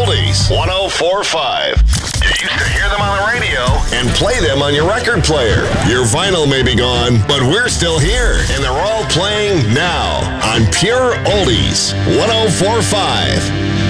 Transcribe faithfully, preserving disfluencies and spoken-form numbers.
Oldies one oh four point five. You used to hear them on the radio and play them on your record player. Your vinyl may be gone, but we're still here, and they're all playing now on Pure Oldies one oh four point five.